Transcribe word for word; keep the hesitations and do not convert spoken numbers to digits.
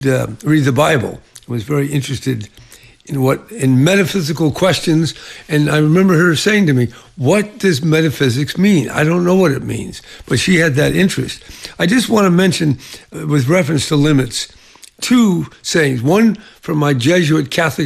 uh, read the Bible. I was very interested in what in metaphysical questions, and I remember her saying to me, "What does metaphysics mean? I don't know what it means." But she had that interest. I just want to mention, uh, with reference to limits, two sayings. One from my Jesuit Catholic